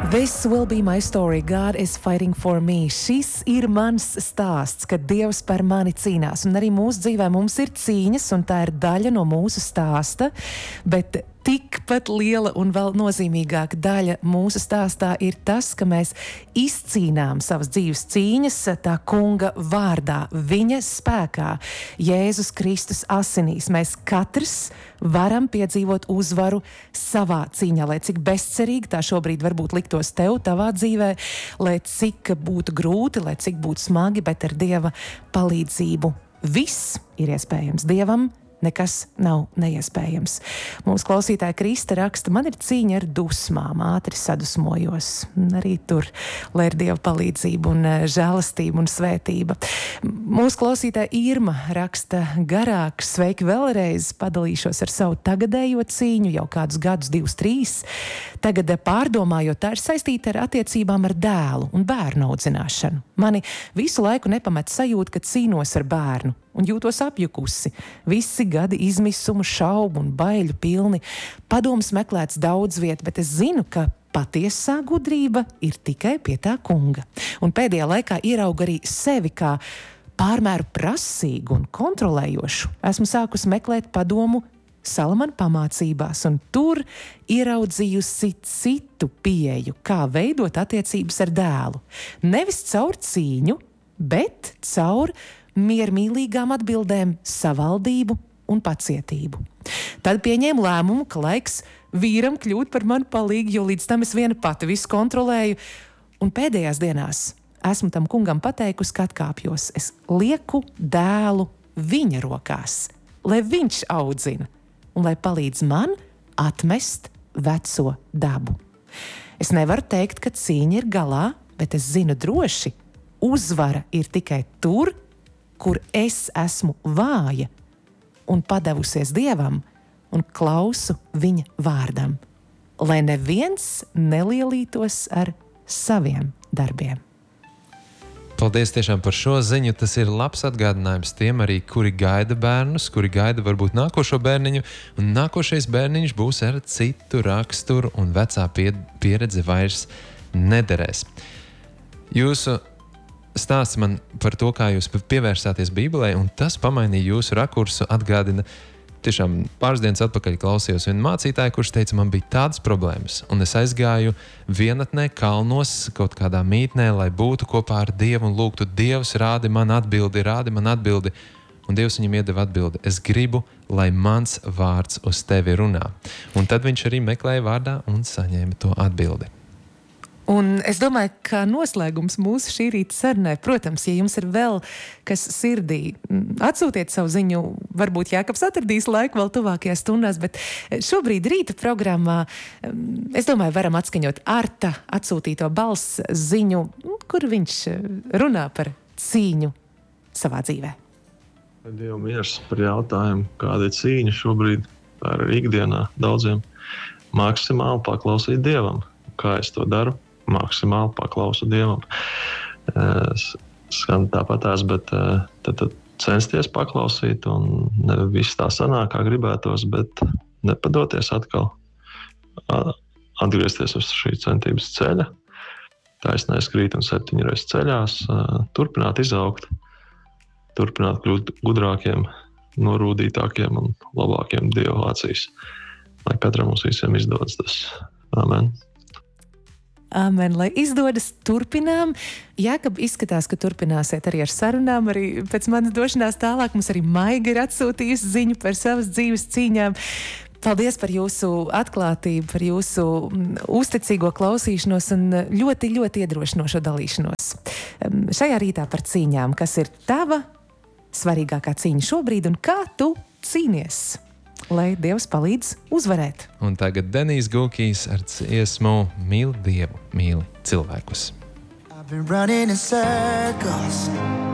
This will be my story. God is fighting for me. Šis ir mans stāsts, kad Dievs par mani cīnās. Un arī mūsu dzīvē mums ir cīņas, un tā ir daļa no mūsu stāsta, bet tikpat liela un vēl nozīmīgāka daļa mūsu stāstā ir tas, ka mēs izcīnām savas dzīves cīņas tā kunga vārdā, viņa spēkā, Jēzus Kristus asinīs. Mēs katrs varam piedzīvot uzvaru savā cīņā, lai cik bezcerīgi tā šobrīd varbūt liktos tev, tavā dzīvē, lai cik būtu grūti, lai cik būtu smagi, bet ar Dieva palīdzību viss ir iespējams. Dievam nekas nav neiespējams. Mūsu klausītāja Krista raksta, man ir cīņa ar dusmām, ātri sadusmojos. Arī tur, lai ir Dieva palīdzība un žēlastība un svētība. Mūsu klausītāja Irma raksta garāk, sveiki vēlreiz, padalīšos ar savu tagadējo cīņu, jau kādus gadus, 2, 3. Tagad pārdomājot, tā ir saistīta ar attiecībām ar dēlu un bērnu audzināšanu. Mani visu laiku nepamet sajūta, ka cīnos ar bērnu un jūtos apjukusi. Visi gadi izmisumu, šaubu un baiļu pilni. Padoms meklēts daudz viet, bet es zinu, ka patiesā gudrība ir tikai pie tā kunga. Un pēdējā laikā ieraugu arī sevi kā pārmēru prasīgu un kontrolējošu. Esmu sākusi meklēt padomu Salamana pamācībās, un tur ieraudzījusi citu pieeju, kā veidot attiecības ar dēlu. Nevis caur cīņu, bet caur miermīlīgām atbildēm, savaldību un pacietību. Tad pieņēmu lēmumu, ka laiks vīram kļūt par manu palīgu, jo līdz tam es viena pati visu kontrolēju, un pēdējās dienās esmu tam kungam pateikusi, ka atkāpjos. Es lieku dēlu viņa rokās, lai viņš audzina un lai palīdz man atmest veco dabu. Es nevaru teikt, ka cīņa ir galā, bet es zinu droši, uzvara ir tikai tur, kur es esmu vāja un padevusies Dievam un klausu viņa vārdam, lai neviens nelielītos ar saviem darbiem. Paldies tiešām par šo ziņu. Tas ir labs atgādinājums tiem arī, kuri gaida bērnus, kuri gaida varbūt nākošo bērniņu, un nākošais bērniņš būs ar citu raksturu un vecā pieredze vairs nederēs. Jūsu stāsts man par to, kā jūs pievērsāties Bībelē, un tas pamainīja jūsu rakursu, atgādina. Tiešām pāris dienas atpakaļ klausījos vienu mācītāju, kurš teica, man bija tādas problēmas, un es aizgāju vienatnē, kalnos, kaut kādā mītnē, lai būtu kopā ar Dievu un lūgtu, Dievs rādi man atbildi, un Dievs viņam iedeva atbildi, es gribu, lai mans vārds uz tevi runā. Un tad viņš arī meklēja vārdā un saņēma to atbildi. Un es domāju, ka noslēgums mūsu šī rīta sarunai, protams, ja jums ir vēl kas sirdī, atsūtiet savu ziņu, varbūt Jākabs atradīs laiku vēl tuvākajās stundās, bet šobrīd rīta programmā, es domāju, varam atskaņot Arta atsūtīto balss ziņu, kur viņš runā par cīņu savā dzīvē. Dievu miers par jautājumu, kāda ir cīņa šobrīd ar ikdienā daudziem, maksimāli paklausīt Dievam. Kā es to daru? Maksimāli paklausu Dievam. Skan tāpatās, bet tad censties paklausīt, un ne viss tā sanāk, kā gribētos, bet nepadoties atkal. Atgriezties uz šī centības ceļa, taisnais krīt un 7 reizes ceļās, turpināt izaugt, turpināt kļūt gudrākiem, norūdītākiem un labākiem Dieva acīs. Lai katram mums visiem izdodas tas. Amen. Amen, lai izdodas, turpinām. Jākab, izskatās, ka turpināsiet arī ar sarunām, arī pēc manas došanās tālāk. Mums arī Maiga ir atsūtījusi ziņu par savas dzīves cīņām. Paldies par jūsu atklātību, par jūsu uzticīgo klausīšanos un ļoti, ļoti iedrošinošo dalīšanos. Šajā rītā par cīņām, kas ir tava svarīgākā cīņa šobrīd un kā tu cīnies, lai Dievs palīdz uzvarēt. Un tagad Denijs Gulkijs ar dziesmu Mīli Dievu, mīli cilvēkus. I've been running in circles